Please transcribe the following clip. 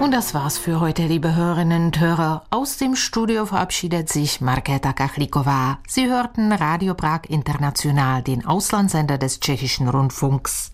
Und das war's für heute, liebe Hörerinnen und Hörer. Aus dem Studio verabschiedet sich Markéta Kachlíková. Sie hörten Radio Prag International, den Auslandssender des Tschechischen Rundfunks.